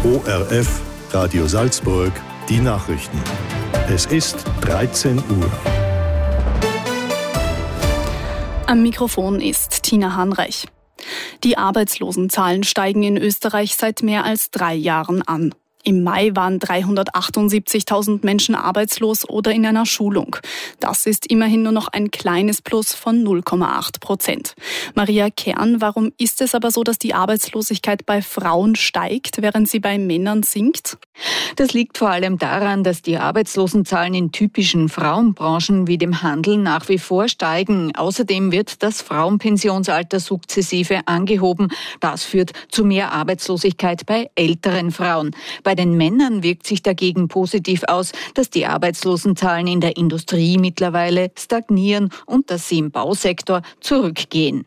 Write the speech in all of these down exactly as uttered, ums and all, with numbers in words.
O R F, Radio Salzburg, die Nachrichten. Es ist dreizehn Uhr. Am Mikrofon ist Tina Hanreich. Die Arbeitslosenzahlen steigen in Österreich seit mehr als drei Jahren an. Im Mai waren dreihundertachtundsiebzigtausend Menschen arbeitslos oder in einer Schulung. Das ist immerhin nur noch ein kleines Plus von null Komma acht Prozent. Maria Kern, warum ist es aber so, dass die Arbeitslosigkeit bei Frauen steigt, während sie bei Männern sinkt? Das liegt vor allem daran, dass die Arbeitslosenzahlen in typischen Frauenbranchen wie dem Handel nach wie vor steigen. Außerdem wird das Frauenpensionsalter sukzessive angehoben. Das führt zu mehr Arbeitslosigkeit bei älteren Frauen. Bei den Männern wirkt sich dagegen positiv aus, dass die Arbeitslosenzahlen in der Industrie mittlerweile stagnieren und dass sie im Bausektor zurückgehen.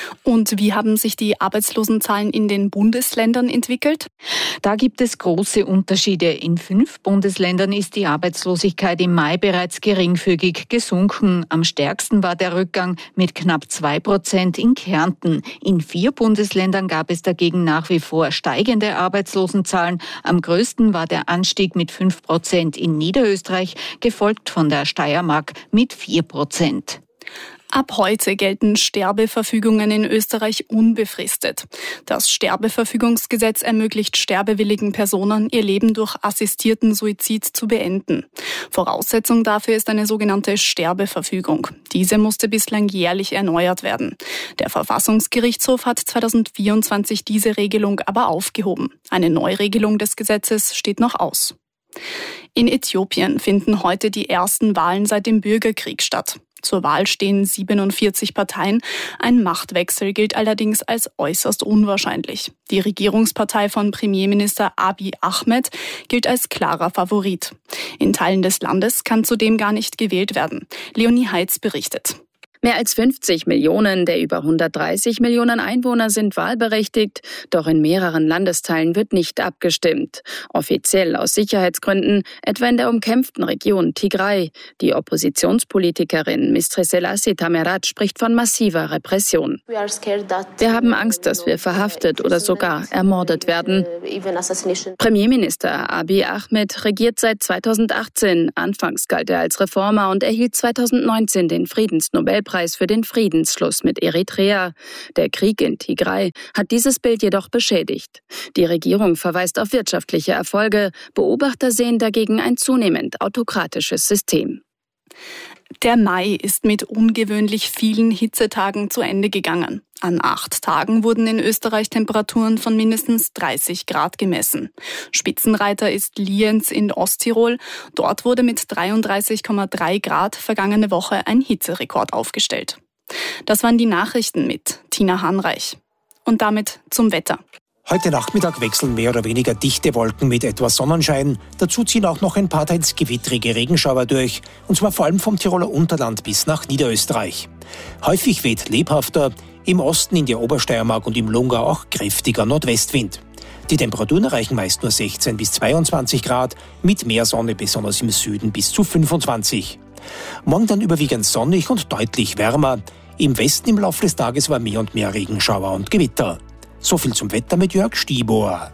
Und wie haben sich die Arbeitslosenzahlen in den Bundesländern entwickelt? Da gibt es große Unterschiede. In fünf Bundesländern ist die Arbeitslosigkeit im Mai bereits geringfügig gesunken. Am stärksten war der Rückgang mit knapp zwei Prozent in Kärnten. In vier Bundesländern gab es dagegen nach wie vor steigende Arbeitslosenzahlen. Am größten war der Anstieg mit fünf Prozent in Niederösterreich, gefolgt von der Steiermark mit vier Prozent. Ab heute gelten Sterbeverfügungen in Österreich unbefristet. Das Sterbeverfügungsgesetz ermöglicht sterbewilligen Personen, ihr Leben durch assistierten Suizid zu beenden. Voraussetzung dafür ist eine sogenannte Sterbeverfügung. Diese musste bislang jährlich erneuert werden. Der Verfassungsgerichtshof hat zweitausendvierundzwanzig diese Regelung aber aufgehoben. Eine Neuregelung des Gesetzes steht noch aus. In Äthiopien finden heute die ersten Wahlen seit dem Bürgerkrieg statt. Zur Wahl stehen siebenundvierzig Parteien. Ein Machtwechsel gilt allerdings als äußerst unwahrscheinlich. Die Regierungspartei von Premierminister Abiy Ahmed gilt als klarer Favorit. In Teilen des Landes kann zudem gar nicht gewählt werden. Leonie Heitz berichtet. Mehr als fünfzig Millionen der über hundertdreißig Millionen Einwohner sind wahlberechtigt, doch in mehreren Landesteilen wird nicht abgestimmt. Offiziell aus Sicherheitsgründen, etwa in der umkämpften Region Tigray. Die Oppositionspolitikerin Mistré Selassie Tamerat spricht von massiver Repression. Wir haben Angst, dass wir verhaftet oder sogar ermordet werden. Premierminister Abiy Ahmed regiert seit zweitausendachtzehn. Anfangs galt er als Reformer und erhielt zweitausendneunzehn den Friedensnobelpreis für den Friedensschluss mit Eritrea. Der Krieg in Tigray hat dieses Bild jedoch beschädigt. Die Regierung verweist auf wirtschaftliche Erfolge. Beobachter sehen dagegen ein zunehmend autokratisches System. Der Mai ist mit ungewöhnlich vielen Hitzetagen zu Ende gegangen. An acht Tagen wurden in Österreich Temperaturen von mindestens dreißig Grad gemessen. Spitzenreiter ist Lienz in Osttirol. Dort wurde mit dreiunddreißig Komma drei Grad vergangene Woche ein Hitzerekord aufgestellt. Das waren die Nachrichten mit Tina Hanreich. Und damit zum Wetter. Heute Nachmittag wechseln mehr oder weniger dichte Wolken mit etwas Sonnenschein. Dazu ziehen auch noch ein paar teils gewittrige Regenschauer durch, und zwar vor allem vom Tiroler Unterland bis nach Niederösterreich. Häufig weht lebhafter, im Osten in der Obersteiermark und im Lungau auch kräftiger Nordwestwind. Die Temperaturen erreichen meist nur sechzehn bis zweiundzwanzig Grad, mit mehr Sonne besonders im Süden bis zu fünfundzwanzig. Morgen dann überwiegend sonnig und deutlich wärmer. Im Westen im Laufe des Tages war mehr und mehr Regenschauer und Gewitter. So viel zum Wetter mit Jörg Stieber.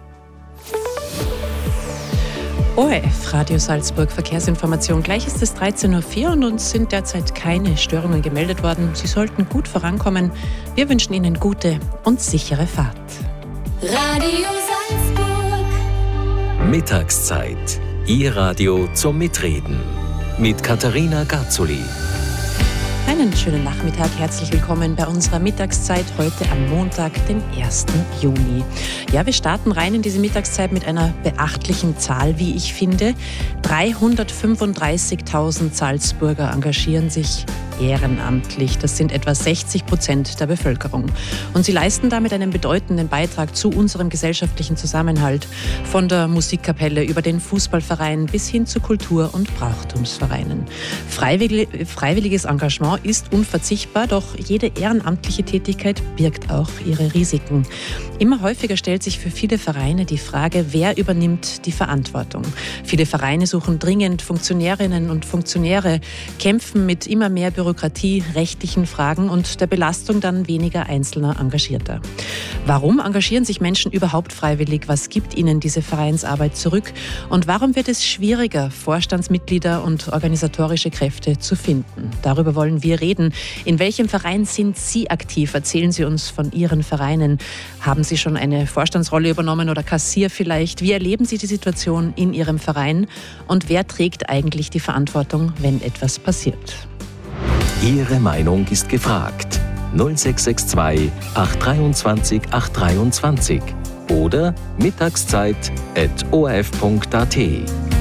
O R F, Radio Salzburg, Verkehrsinformation. Gleich ist es dreizehn Uhr vier und uns sind derzeit keine Störungen gemeldet worden. Sie sollten gut vorankommen. Wir wünschen Ihnen gute und sichere Fahrt. Radio Salzburg. Mittagszeit. Ihr Radio zum Mitreden. Mit Katharina Garzuli. Einen schönen Nachmittag, herzlich willkommen bei unserer Mittagszeit heute am Montag, den ersten Juni. Ja, wir starten rein in diese Mittagszeit mit einer beachtlichen Zahl, wie ich finde. dreihundertfünfunddreißigtausend Salzburger engagieren sich ehrenamtlich. Das sind etwa sechzig Prozent der Bevölkerung. Und sie leisten damit einen bedeutenden Beitrag zu unserem gesellschaftlichen Zusammenhalt. Von der Musikkapelle über den Fußballverein bis hin zu Kultur- und Brauchtumsvereinen. Freiwillig, freiwilliges Engagement ist unverzichtbar, doch jede ehrenamtliche Tätigkeit birgt auch ihre Risiken. Immer häufiger stellt sich für viele Vereine die Frage, wer übernimmt die Verantwortung. Viele Vereine suchen dringend Funktionärinnen und Funktionäre, kämpfen mit immer mehr Bürokratie Bürokratie, rechtlichen Fragen und der Belastung dann weniger einzelner Engagierter. Warum engagieren sich Menschen überhaupt freiwillig? Was gibt ihnen diese Vereinsarbeit zurück? Und warum wird es schwieriger, Vorstandsmitglieder und organisatorische Kräfte zu finden? Darüber wollen wir reden. In welchem Verein sind Sie aktiv? Erzählen Sie uns von Ihren Vereinen. Haben Sie schon eine Vorstandsrolle übernommen oder Kassier vielleicht? Wie erleben Sie die Situation in Ihrem Verein? Und wer trägt eigentlich die Verantwortung, wenn etwas passiert? Ihre Meinung ist gefragt. null sechs sechs zwei acht zwei acht drei oder mittagszeit at o r f punkt a t.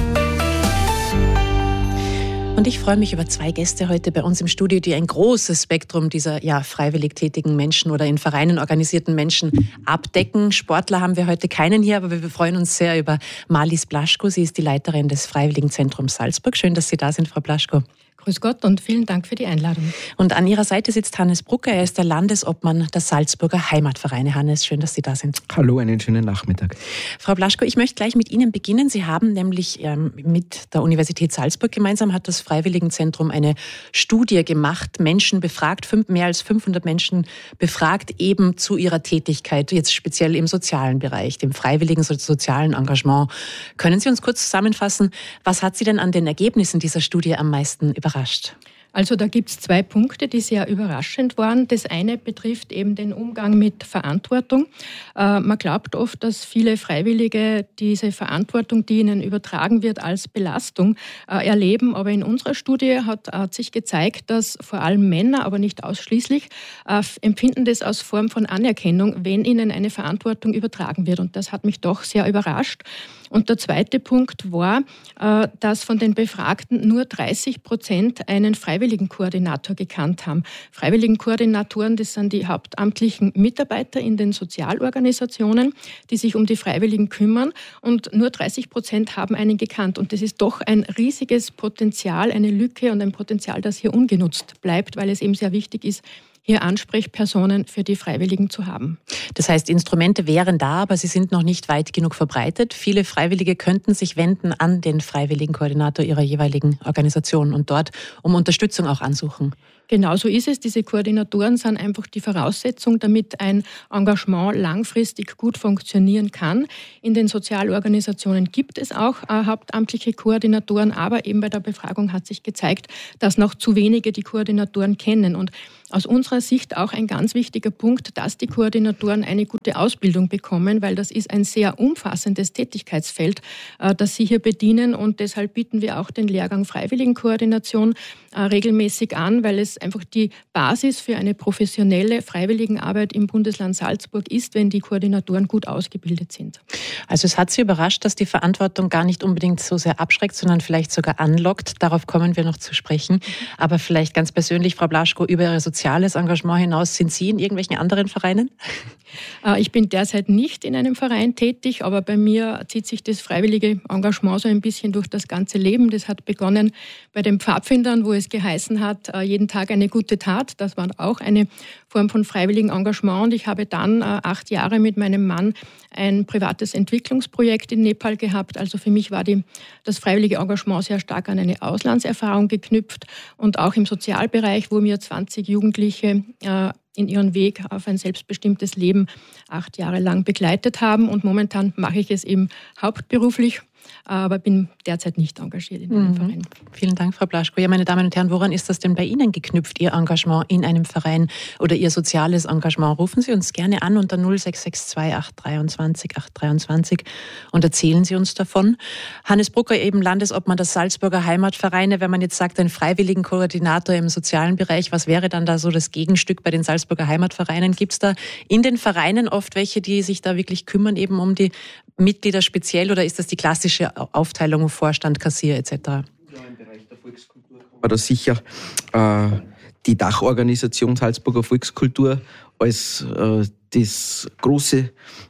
Und ich freue mich über zwei Gäste heute bei uns im Studio, die ein großes Spektrum dieser ja, freiwillig tätigen Menschen oder in Vereinen organisierten Menschen abdecken. Sportler haben wir heute keinen hier, aber wir freuen uns sehr über Marlies Blaschko. Sie ist die Leiterin des Freiwilligenzentrums Salzburg. Schön, dass Sie da sind, Frau Blaschko. Grüß Gott und vielen Dank für die Einladung. Und an Ihrer Seite sitzt Hannes Brucker. Er ist der Landesobmann der Salzburger Heimatvereine. Hannes, schön, dass Sie da sind. Hallo, einen schönen Nachmittag. Frau Blaschko, ich möchte gleich mit Ihnen beginnen. Sie haben nämlich ähm, mit der Universität Salzburg gemeinsam hat das Freiwilligenzentrum eine Studie gemacht, Menschen befragt, fünf, mehr als fünfhundert Menschen befragt, eben zu ihrer Tätigkeit, jetzt speziell im sozialen Bereich, dem freiwilligen so- sozialen Engagement. Können Sie uns kurz zusammenfassen, was hat Sie denn an den Ergebnissen dieser Studie am meisten überrascht? Also da gibt es zwei Punkte, die sehr überraschend waren. Das eine betrifft eben den Umgang mit Verantwortung. Äh, man glaubt oft, dass viele Freiwillige diese Verantwortung, die ihnen übertragen wird, als Belastung äh, erleben. Aber in unserer Studie hat, hat sich gezeigt, dass vor allem Männer, aber nicht ausschließlich, äh, empfinden das als Form von Anerkennung, wenn ihnen eine Verantwortung übertragen wird. Und das hat mich doch sehr überrascht. Und der zweite Punkt war, dass von den Befragten nur dreißig Prozent einen Freiwilligenkoordinator gekannt haben. Freiwilligenkoordinatoren, das sind die hauptamtlichen Mitarbeiter in den Sozialorganisationen, die sich um die Freiwilligen kümmern. Und nur dreißig Prozent haben einen gekannt. Und das ist doch ein riesiges Potenzial, eine Lücke und ein Potenzial, das hier ungenutzt bleibt, weil es eben sehr wichtig ist, hier Ansprechpersonen für die Freiwilligen zu haben. Das heißt, Instrumente wären da, aber sie sind noch nicht weit genug verbreitet. Viele Freiwillige könnten sich wenden an den Freiwilligenkoordinator ihrer jeweiligen Organisation und dort um Unterstützung auch ansuchen. Genau so ist es. Diese Koordinatoren sind einfach die Voraussetzung, damit ein Engagement langfristig gut funktionieren kann. In den Sozialorganisationen gibt es auch äh, hauptamtliche Koordinatoren, aber eben bei der Befragung hat sich gezeigt, dass noch zu wenige die Koordinatoren kennen. Und aus unserer Sicht auch ein ganz wichtiger Punkt, dass die Koordinatoren eine gute Ausbildung bekommen, weil das ist ein sehr umfassendes Tätigkeitsfeld, äh, das sie hier bedienen. Und deshalb bieten wir auch den Lehrgang Freiwilligenkoordination äh, regelmäßig an, weil es einfach die Basis für eine professionelle Freiwilligenarbeit im Bundesland Salzburg ist, wenn die Koordinatoren gut ausgebildet sind. Also es hat Sie überrascht, dass die Verantwortung gar nicht unbedingt so sehr abschreckt, sondern vielleicht sogar anlockt. Darauf kommen wir noch zu sprechen. Aber vielleicht ganz persönlich, Frau Blaschko, über Ihr soziales Engagement hinaus, sind Sie in irgendwelchen anderen Vereinen? Ich bin derzeit nicht in einem Verein tätig, aber bei mir zieht sich das freiwillige Engagement so ein bisschen durch das ganze Leben. Das hat begonnen bei den Pfadfindern, wo es geheißen hat, jeden Tag eine gute Tat. Das war auch eine Form von freiwilligem Engagement. Und ich habe dann acht Jahre mit meinem Mann ein privates Entwicklungsprojekt in Nepal gehabt. Also für mich war die, das freiwillige Engagement sehr stark an eine Auslandserfahrung geknüpft. Und auch im Sozialbereich, wo mir zwanzig Jugendliche äh, in ihren Weg auf ein selbstbestimmtes Leben acht Jahre lang begleitet haben. Und momentan mache ich es eben hauptberuflich, aber bin derzeit nicht engagiert in einem mhm. Verein. Vielen Dank, Frau Blaschko. Ja, meine Damen und Herren, woran ist das denn bei Ihnen geknüpft, Ihr Engagement in einem Verein oder Ihr soziales Engagement? Rufen Sie uns gerne an unter null sechs sechs zwei acht zwei drei acht drei und erzählen Sie uns davon. Hannes Brucker, eben Landesobmann der Salzburger Heimatvereine. Wenn man jetzt sagt, ein Freiwilligenkoordinator im sozialen Bereich, was wäre dann da so das Gegenstück bei den Salzburger Heimatvereinen? Gibt es da in den Vereinen oft welche, die sich da wirklich kümmern, eben um die Mitglieder speziell, oder ist das die klassische Aufteilung Vorstand, Kassier et cetera? Ja, im Bereich der Volkskultur kann man da sicher äh, die Dachorganisation Salzburger Volkskultur als äh, das große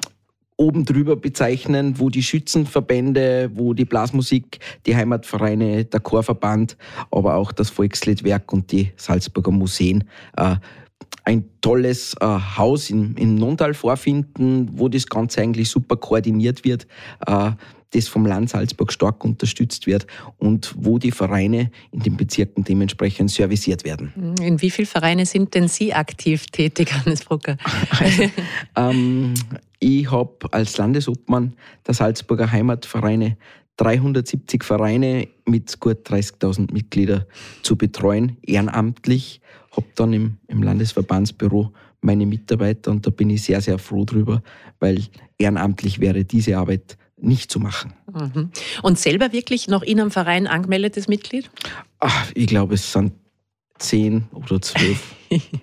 oben drüber bezeichnen, wo die Schützenverbände, wo die Blasmusik, die Heimatvereine, der Chorverband, aber auch das Volksliedwerk und die Salzburger Museen äh, ein tolles äh, Haus in, in Nonntal vorfinden, wo das Ganze eigentlich super koordiniert wird, äh, das vom Land Salzburg stark unterstützt wird und wo die Vereine in den Bezirken dementsprechend serviciert werden. In wie vielen Vereine sind denn Sie aktiv tätig, Hannes Brucker? Also, ähm, ich habe als Landesobmann der Salzburger Heimatvereine dreihundertsiebzig Vereine mit gut dreißigtausend Mitgliedern zu betreuen, ehrenamtlich. Habe dann im, im Landesverbandsbüro meine Mitarbeiter und da bin ich sehr, sehr froh drüber, weil ehrenamtlich wäre diese Arbeit nicht zu machen. Mhm. Und selber wirklich noch in einem Verein angemeldetes Mitglied? Ach, ich glaube, es sind zehn oder zwölf.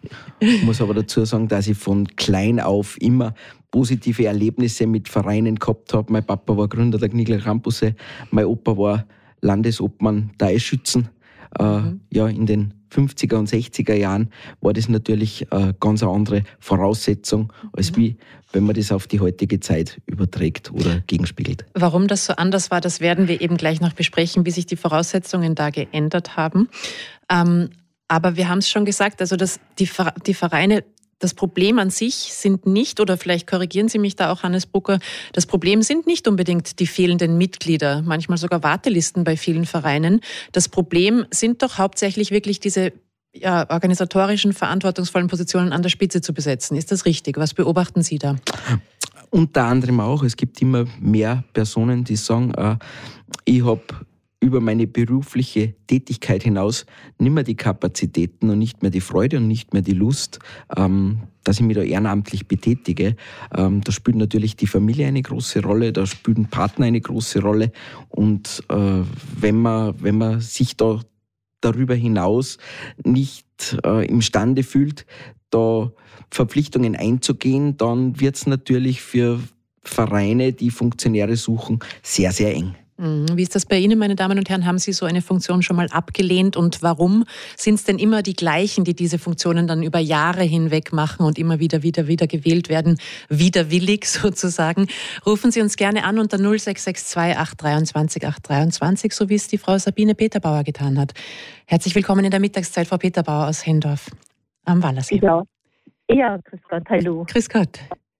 Ich muss aber dazu sagen, dass ich von klein auf immer positive Erlebnisse mit Vereinen gehabt habe. Mein Papa war Gründer der Gnigler Campusse, mein Opa war Landesobmann der Eisschützen. Mhm. Äh, ja, in den fünfziger und sechziger Jahren war das natürlich eine ganz andere Voraussetzung, als wie wenn man das auf die heutige Zeit überträgt oder gegenspiegelt. Warum das so anders war, das werden wir eben gleich noch besprechen, wie sich die Voraussetzungen da geändert haben. Ähm, aber wir haben es schon gesagt, also dass die, die Vereine, das Problem an sich sind nicht, oder vielleicht korrigieren Sie mich da auch, Hannes Brucker, das Problem sind nicht unbedingt die fehlenden Mitglieder, manchmal sogar Wartelisten bei vielen Vereinen. Das Problem sind doch hauptsächlich wirklich diese ja, organisatorischen, verantwortungsvollen Positionen an der Spitze zu besetzen. Ist das richtig? Was beobachten Sie da? Unter anderem auch. Es gibt immer mehr Personen, die sagen, äh, ich habe über meine berufliche Tätigkeit hinaus nicht mehr die Kapazitäten und nicht mehr die Freude und nicht mehr die Lust, ähm, dass ich mich da ehrenamtlich betätige. Ähm, da spielt natürlich die Familie eine große Rolle, da spielen Partner eine große Rolle. Und äh, wenn man, wenn man sich da darüber hinaus nicht äh, imstande fühlt, da Verpflichtungen einzugehen, dann wird es natürlich für Vereine, die Funktionäre suchen, sehr, sehr eng. Wie ist das bei Ihnen, meine Damen und Herren? Haben Sie so eine Funktion schon mal abgelehnt? Und warum sind es denn immer die gleichen, die diese Funktionen dann über Jahre hinweg machen und immer wieder, wieder, wieder gewählt werden, widerwillig sozusagen? Rufen Sie uns gerne an unter null sechs sechs zwei acht dreiundzwanzig acht dreiundzwanzig, so wie es die Frau Sabine Peterbauer getan hat. Herzlich willkommen in der Mittagszeit, Frau Peterbauer aus Hendorf am Wallersee. Ja, ja, grüß Gott, hallo. Grüß Gott.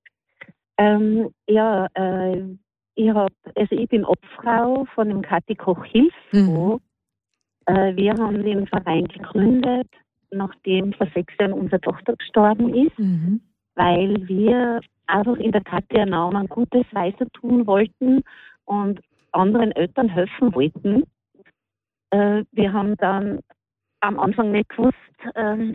Ähm, ja, äh, Ich, hab, also ich bin Obfrau von dem Kathi Koch Hilfsfonds. Mhm. Äh, wir haben den Verein gegründet, nachdem vor sechs Jahren unsere Tochter gestorben ist, mhm. weil wir einfach in der Kathi Naumann Gutes weiter tun wollten und anderen Eltern helfen wollten. Äh, wir haben dann am Anfang nicht gewusst, äh,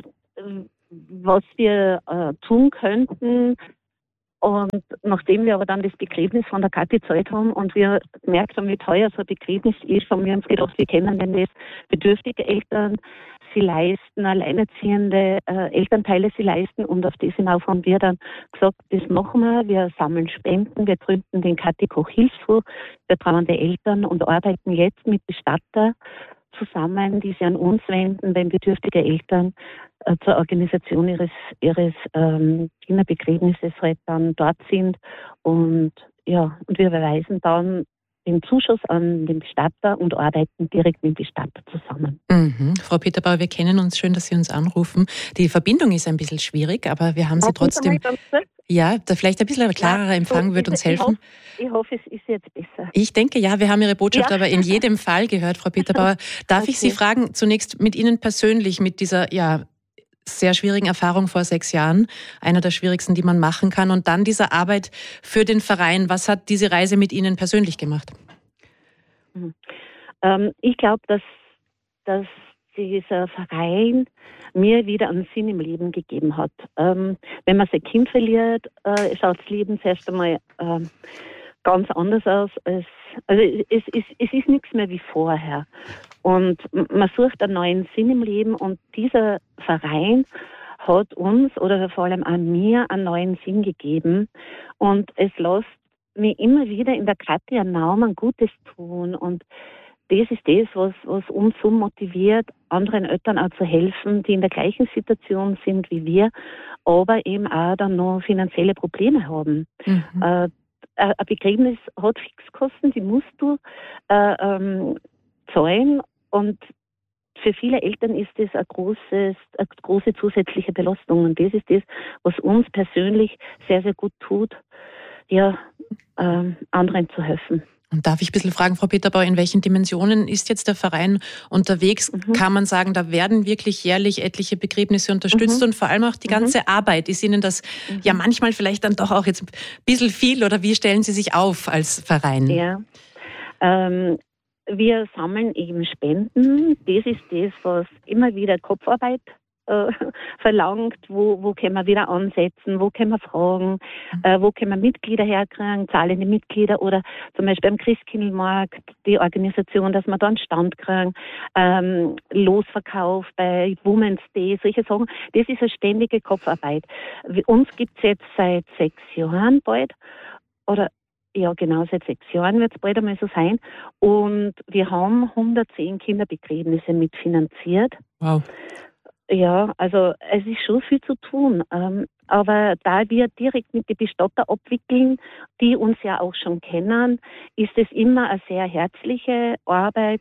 was wir äh, tun könnten. Und nachdem wir aber dann das Begräbnis von der Kathi gezahlt haben und wir gemerkt haben, wie teuer so ein Begräbnis ist, haben wir uns gedacht, wir kennen denn das, bedürftige Eltern, sie leisten, alleinerziehende äh, Elternteile sie leisten, und auf das hinauf haben wir dann gesagt, das machen wir, wir sammeln Spenden, wir gründen den Kathi Koch Hilfsfonds, wir trauen die Eltern und arbeiten jetzt mit Bestatter zusammen, die sich an uns wenden, wenn bedürftige Eltern äh, zur Organisation ihres, ihres ähm, Kinderbegräbnisses halt dann dort sind. Und ja, und wir überweisen dann den Zuschuss an den Bestatter und arbeiten direkt mit dem Bestatter zusammen. Mhm. Frau Peterbauer, wir kennen uns, schön, dass Sie uns anrufen. Die Verbindung ist ein bisschen schwierig, aber wir haben Sie trotzdem... Ja, da vielleicht ein bisschen ein klarerer ja, Empfang so, wird uns helfen. Ich hoffe, ich hoffe, es ist jetzt besser. Ich denke, ja, wir haben Ihre Botschaft ja. aber in jedem Fall gehört, Frau Peterbauer. Darf okay. ich Sie fragen, zunächst mit Ihnen persönlich, mit dieser ja sehr schwierigen Erfahrung vor sechs Jahren, einer der schwierigsten, die man machen kann, und dann dieser Arbeit für den Verein. Was hat diese Reise mit Ihnen persönlich gemacht? Mhm. Ähm, ich glaube, dass, dass dieser Verein mir wieder einen Sinn im Leben gegeben hat. Ähm, wenn man sein Kind verliert, äh, schaut das Leben zuerst einmal äh, ganz anders aus. Als, also es, es, es ist nichts mehr wie vorher. Und man sucht einen neuen Sinn im Leben, und dieser Verein hat uns, oder vor allem an mir, einen neuen Sinn gegeben. Und es lässt mich immer wieder in der Kathi Naumann Gutes tun, und das ist das, was, was uns so motiviert, anderen Eltern auch zu helfen, die in der gleichen Situation sind wie wir, aber eben auch dann noch finanzielle Probleme haben. Mhm. Äh, ein Begräbnis hat Fixkosten, die musst du äh, ähm, zahlen, und für viele Eltern ist das eine große, eine große zusätzliche Belastung. Und das ist das, was uns persönlich sehr, sehr gut tut, ja, ähm, anderen zu helfen. Und darf ich ein bisschen fragen, Frau Peterbauer, in welchen Dimensionen ist jetzt der Verein unterwegs? Mhm. Kann man sagen, da werden wirklich jährlich etliche Begräbnisse unterstützt mhm. und vor allem auch die ganze mhm. Arbeit. Ist Ihnen das mhm. ja manchmal vielleicht dann doch auch jetzt ein bisschen viel oder wie stellen Sie sich auf als Verein? Ja, ähm, wir sammeln eben Spenden. Das ist das, was immer wieder Kopfarbeit äh, verlangt. Wo, wo können wir wieder ansetzen? Wo können wir fragen? Äh, wo können wir Mitglieder herkriegen? Zahlende Mitglieder oder zum Beispiel am Christkindlmarkt die Organisation, dass wir da einen Stand kriegen. Ähm, Losverkauf bei Women's Day, solche Sachen. Das ist eine ständige Kopfarbeit. Uns gibt es jetzt seit sechs Jahren bald. Oder Ja, genau, seit sechs Jahren wird es bald einmal so sein. Und wir haben hundertzehn Kinderbegräbnisse mitfinanziert. Wow. Ja, also es ist schon viel zu tun. Ähm, aber da wir direkt mit den Bestatter abwickeln, die uns ja auch schon kennen, ist es immer eine sehr herzliche Arbeit.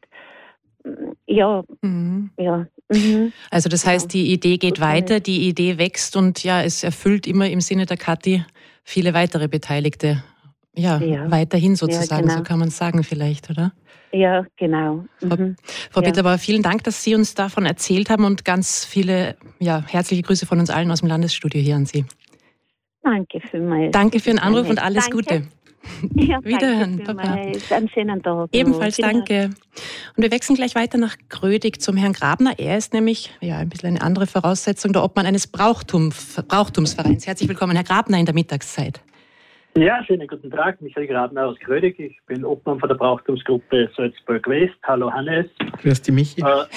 Ja, mhm. ja. Mhm. Also das heißt, die Idee geht weiter, die Idee wächst und ja, es erfüllt immer im Sinne der Kathi viele weitere Beteiligte. Ja, ja, weiterhin sozusagen, ja, genau. So kann man es sagen vielleicht, oder? Ja, genau. Mhm. Frau, Frau ja. Peterbauer, vielen Dank, dass Sie uns davon erzählt haben und ganz viele ja, herzliche Grüße von uns allen aus dem Landesstudio hier an Sie. Danke vielmals. Danke für den Anruf und alles danke. Gute. Ja, Wiederhören, Papa. Einen schönen Tag. Ebenfalls, danke. Und wir wechseln gleich weiter nach Grödig zum Herrn Grabner. Er ist nämlich ja, ein bisschen eine andere Voraussetzung, der Obmann eines Brauchtum, Brauchtumsvereins. Herzlich willkommen, Herr Grabner, in der Mittagszeit. Ja, schönen guten Tag, Michael Grabner aus Grödig. Ich bin Obmann von der Brauchtumsgruppe Salzburg West. Hallo Hannes. Grüß dich, Michi. Äh,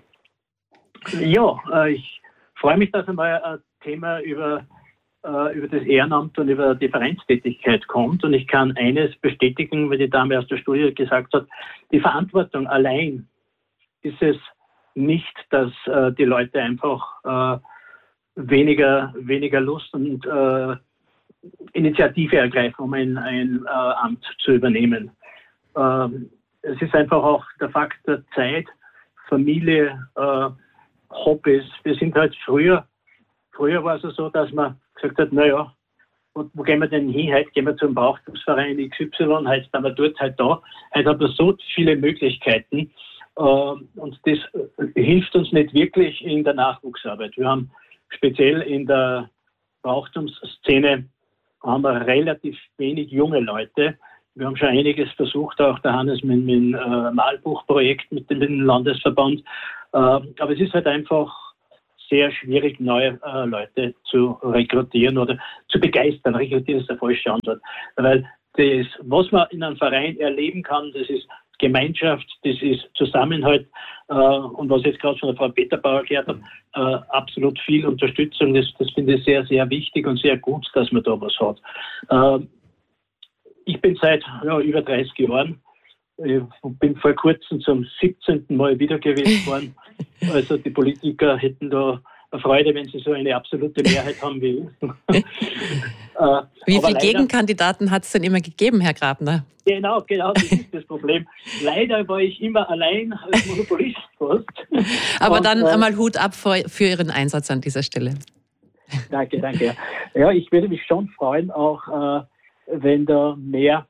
ja, äh, ich freue mich, dass einmal ein Thema über, äh, über das Ehrenamt und über die Vereinstätigkeit kommt. Und ich kann eines bestätigen, weil die Dame aus der Studie gesagt hat, die Verantwortung allein ist es nicht, dass äh, die Leute einfach äh, weniger, weniger Lust und äh, Initiative ergreifen, um ein, ein äh, Amt zu übernehmen. Ähm, es ist einfach auch der Fakt der Zeit, Familie, äh, Hobbys. Wir sind halt früher, früher war es so, dass man gesagt hat, naja, wo, wo gehen wir denn hin? Heute gehen wir zum Brauchtumsverein X Y, heute sind wir dort, heute da. Heute haben wir so viele Möglichkeiten äh, und das hilft uns nicht wirklich in der Nachwuchsarbeit. Wir haben speziell in der Brauchtumsszene haben wir relativ wenig junge Leute. Wir haben schon einiges versucht, auch der Hannes mit dem äh, Malbuchprojekt mit dem, mit dem Landesverband. Äh, aber es ist halt einfach sehr schwierig, neue äh, Leute zu rekrutieren oder zu begeistern. Rekrutieren ist der falsche Antwort. Weil das, was man in einem Verein erleben kann, das ist Gemeinschaft, das ist Zusammenhalt äh, und was ich jetzt gerade von der Frau Peterbauer gehört habe, äh, absolut viel Unterstützung. Das, das finde ich sehr, sehr wichtig und sehr gut, dass man da was hat. Äh, ich bin seit ja, über dreißig Jahren, ich bin vor kurzem zum siebzehnten Mal wiedergewählt worden. Also die Politiker hätten da eine Freude, wenn sie so eine absolute Mehrheit haben wie ich. äh, wie viele Gegenkandidaten hat es denn immer gegeben, Herr Grabner? Genau, genau, das ist das Problem. Leider war ich immer allein als Monopolist fast. Aber und, dann äh, einmal Hut ab für, für Ihren Einsatz an dieser Stelle. Danke, danke. Ja, ich würde mich schon freuen, auch äh, wenn da mehr,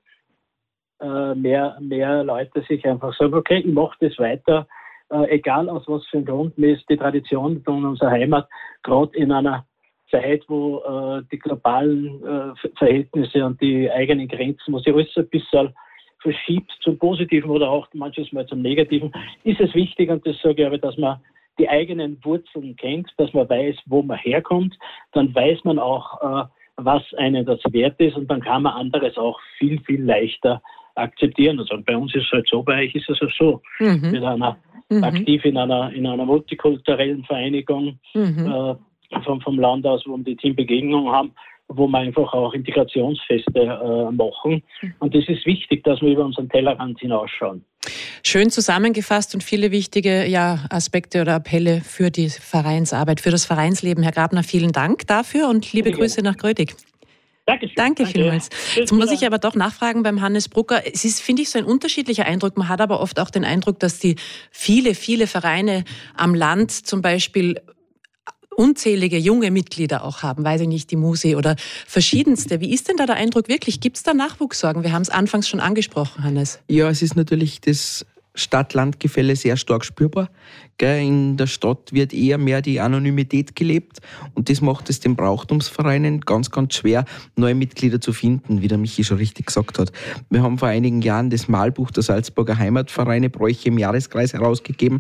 äh, mehr, mehr Leute sich einfach sagen, okay, ich mache das weiter, äh, egal aus was für einem Grund. Mir ist die Tradition von unserer Heimat, gerade in einer Zeit, wo äh, die globalen äh, Verhältnisse und die eigenen Grenzen, wo sich alles ein bisschen verschiebt zum Positiven oder auch manches Mal zum Negativen, ist es wichtig, und das sage ich aber, dass man die eigenen Wurzeln kennt, dass man weiß, wo man herkommt, dann weiß man auch, äh, was einem das wert ist, und dann kann man anderes auch viel, viel leichter akzeptieren. Also bei uns ist es halt so, bei euch ist es auch so. Mhm. Mit einer, mhm. aktiv in einer, in einer multikulturellen Vereinigung, mhm. äh, Vom, vom Land aus, wo wir die Teambegegnung haben, wo wir einfach auch Integrationsfeste äh, machen. Und das ist wichtig, dass wir über unseren Tellerrand hinausschauen. Schön zusammengefasst und viele wichtige ja, Aspekte oder Appelle für die Vereinsarbeit, für das Vereinsleben. Herr Grabner, vielen Dank dafür und liebe Grüße nach Grödig. Dankeschön. Danke, Danke vielmals. Jetzt muss ich aber doch nachfragen beim Hannes Brucker. Es ist, finde ich, so ein unterschiedlicher Eindruck. Man hat aber oft auch den Eindruck, dass die viele, viele Vereine am Land zum Beispiel unzählige junge Mitglieder auch haben, weiß ich nicht, die Musi oder verschiedenste. Wie ist denn da der Eindruck wirklich? Gibt es da Nachwuchssorgen? Wir haben es anfangs schon angesprochen, Hannes. Ja, es ist natürlich das Stadt-Land-Gefälle sehr stark spürbar. In der Stadt wird eher mehr die Anonymität gelebt und das macht es den Brauchtumsvereinen ganz, ganz schwer, neue Mitglieder zu finden, wie der Michi schon richtig gesagt hat. Wir haben vor einigen Jahren das Malbuch der Salzburger Heimatvereine Bräuche im Jahreskreis herausgegeben,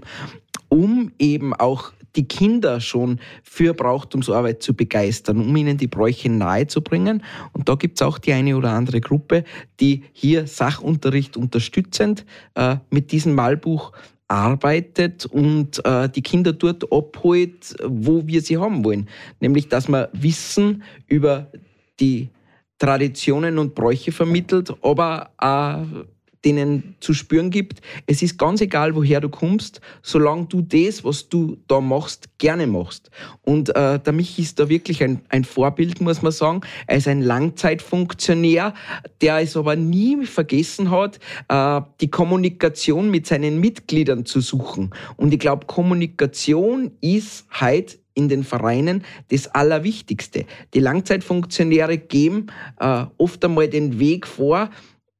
um eben auch die Kinder schon für Brauchtumsarbeit zu begeistern, um ihnen die Bräuche nahezubringen. Und da gibt es auch die eine oder andere Gruppe, die hier Sachunterricht unterstützend äh, mit diesem Malbuch arbeitet und äh, die Kinder dort abholt, wo wir sie haben wollen. Nämlich, dass man Wissen über die Traditionen und Bräuche vermittelt, aber auch denen zu spüren gibt, es ist ganz egal, woher du kommst, solange du das, was du da machst, gerne machst. Und äh, der Michi ist da wirklich ein, ein Vorbild, muss man sagen. Er ist ein Langzeitfunktionär, der es aber nie vergessen hat, äh, die Kommunikation mit seinen Mitgliedern zu suchen. Und ich glaube, Kommunikation ist heute in den Vereinen das Allerwichtigste. Die Langzeitfunktionäre geben äh, oft einmal den Weg vor,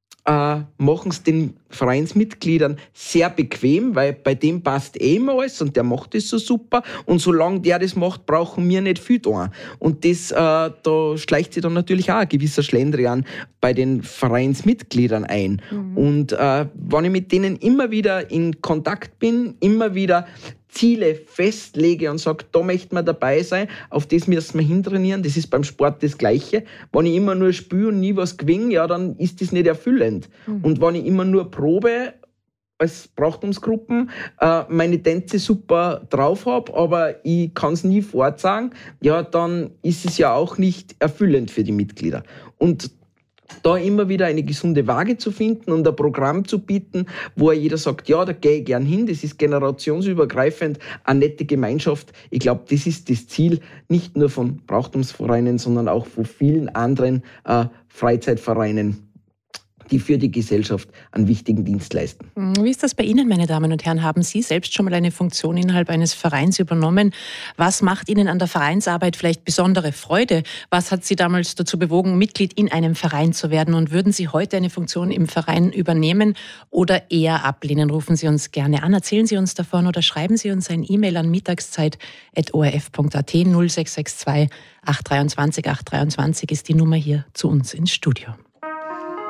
Äh, machen es den Vereinsmitgliedern sehr bequem, weil bei dem passt eh immer alles und der macht das so super und solange der das macht, brauchen wir nicht viel da. Und das, äh, da schleicht sich dann natürlich auch ein gewisser Schlendrian bei den Vereinsmitgliedern ein. Mhm. Und äh, wenn ich mit denen immer wieder in Kontakt bin, immer wieder Ziele festlege und sage, da möchten wir dabei sein, auf das müssen wir hintrainieren. Das ist beim Sport das Gleiche. Wenn ich immer nur spiele und nie was gewinne, ja, dann ist das nicht erfüllend. Mhm. Und wenn ich immer nur probe, als Brauchtumsgruppen, äh, meine Tänze super drauf habe, aber ich kann es nie vorzeigen, ja, dann ist es ja auch nicht erfüllend für die Mitglieder. Und da immer wieder eine gesunde Waage zu finden und ein Programm zu bieten, wo jeder sagt, ja, da gehe ich gern hin, das ist generationsübergreifend, eine nette Gemeinschaft. Ich glaube, das ist das Ziel, nicht nur von Brauchtumsvereinen, sondern auch von vielen anderen äh, Freizeitvereinen, die für die Gesellschaft einen wichtigen Dienst leisten. Wie ist das bei Ihnen, meine Damen und Herren? Haben Sie selbst schon mal eine Funktion innerhalb eines Vereins übernommen? Was macht Ihnen an der Vereinsarbeit vielleicht besondere Freude? Was hat Sie damals dazu bewogen, Mitglied in einem Verein zu werden? Und würden Sie heute eine Funktion im Verein übernehmen oder eher ablehnen? Rufen Sie uns gerne an, erzählen Sie uns davon oder schreiben Sie uns ein E-Mail an mittagszeit at o r f punkt a t null sechs sechs zwei acht zwei drei acht zwei ist die Nummer hier zu uns ins Studio.